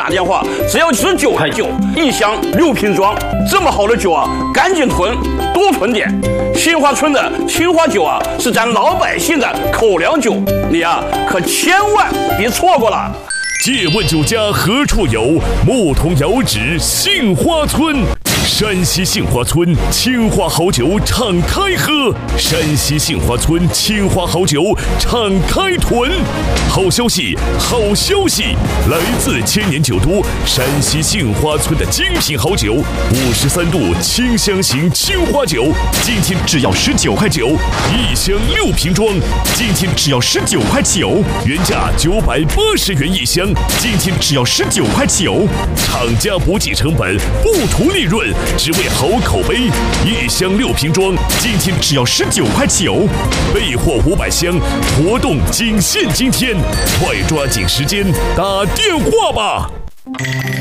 打电话，只要19块9，一箱6瓶装。这么好的酒啊，赶紧囤，多囤点。杏花村的青花酒啊，是咱老百姓的口粮酒，你啊可千万别错过了。 借问酒家何处有？牧童遥指杏花村。山西杏花村青花好酒敞开喝，山西杏花村青花好酒敞开囤。好消息，好消息！来自千年酒都山西杏花村的精品好酒，53度清香型青花酒，今天只要19块9，一箱6瓶装，今天只要19块9，原价980元一箱，今天只要19块9，厂家不计成本，不图利润。只为好口碑，一箱6瓶装，今天只要19块9，备货500箱，活动仅限今天，快抓紧时间打电话吧！